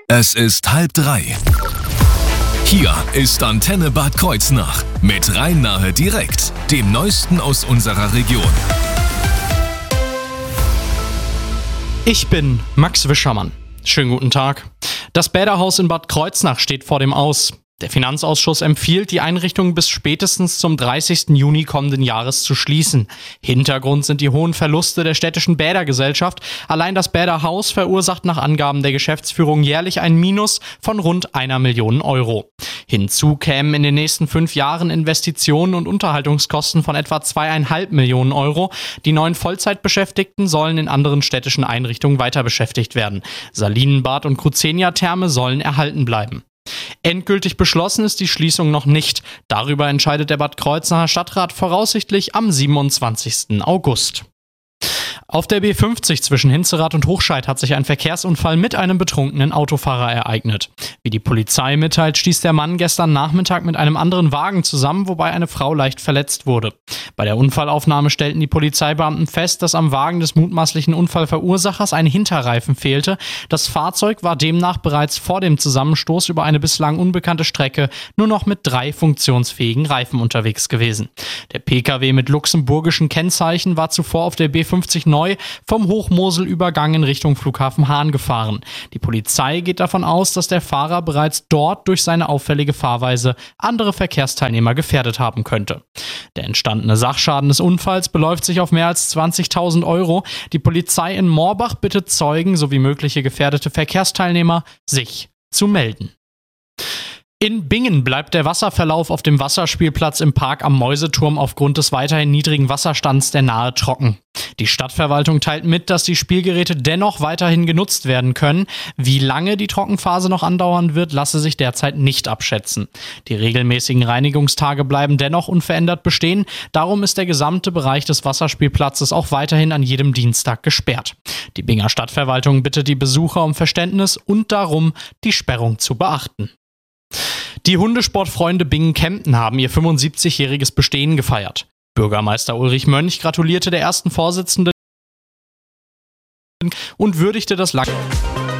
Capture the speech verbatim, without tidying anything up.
Es ist halb drei. Hier ist Antenne Bad Kreuznach mit Rhein-Nahe direkt, dem Neuesten aus unserer Region. Ich bin Max Wischermann. Schönen guten Tag. Das Bäderhaus in Bad Kreuznach steht vor dem Aus. Der Finanzausschuss empfiehlt, die Einrichtung bis spätestens zum dreißigsten Juni kommenden Jahres zu schließen. Hintergrund sind die hohen Verluste der städtischen Bädergesellschaft. Allein das Bäderhaus verursacht nach Angaben der Geschäftsführung jährlich ein Minus von rund einer Million Euro. Hinzu kämen in den nächsten fünf Jahren Investitionen und Unterhaltungskosten von etwa zweieinhalb Millionen Euro. Die neuen Vollzeitbeschäftigten sollen in anderen städtischen Einrichtungen weiter beschäftigt werden. Salinenbad und Cruzenia-Therme sollen erhalten bleiben. Endgültig beschlossen ist die Schließung noch nicht. Darüber entscheidet der Bad Kreuznacher Stadtrat voraussichtlich am siebenundzwanzigsten August. Auf der B fünfzig zwischen Hinzerath und Hochscheid hat sich ein Verkehrsunfall mit einem betrunkenen Autofahrer ereignet. Wie die Polizei mitteilt, stieß der Mann gestern Nachmittag mit einem anderen Wagen zusammen, wobei eine Frau leicht verletzt wurde. Bei der Unfallaufnahme stellten die Polizeibeamten fest, dass am Wagen des mutmaßlichen Unfallverursachers ein Hinterreifen fehlte. Das Fahrzeug war demnach bereits vor dem Zusammenstoß über eine bislang unbekannte Strecke nur noch mit drei funktionsfähigen Reifen unterwegs gewesen. Der Pkw mit luxemburgischen Kennzeichen war zuvor auf der B fünfzig neu vom Hochmoselübergang in Richtung Flughafen Hahn gefahren. Die Polizei geht davon aus, dass der Fahrer bereits dort durch seine auffällige Fahrweise andere Verkehrsteilnehmer gefährdet haben könnte. Der entstandene Sachschaden des Unfalls beläuft sich auf mehr als zwanzigtausend Euro. Die Polizei in Morbach bittet Zeugen sowie mögliche gefährdete Verkehrsteilnehmer, sich zu melden. In Bingen bleibt der Wasserverlauf auf dem Wasserspielplatz im Park am Mäuseturm aufgrund des weiterhin niedrigen Wasserstands der Nahe trocken. Die Stadtverwaltung teilt mit, dass die Spielgeräte dennoch weiterhin genutzt werden können. Wie lange die Trockenphase noch andauern wird, lasse sich derzeit nicht abschätzen. Die regelmäßigen Reinigungstage bleiben dennoch unverändert bestehen. Darum ist der gesamte Bereich des Wasserspielplatzes auch weiterhin an jedem Dienstag gesperrt. Die Binger Stadtverwaltung bittet die Besucher um Verständnis und darum, die Sperrung zu beachten. Die Hundesportfreunde Bingen-Kempten haben ihr fünfundsiebzigjähriges Bestehen gefeiert. Bürgermeister Ulrich Mönch gratulierte der ersten Vorsitzenden und würdigte das Lang-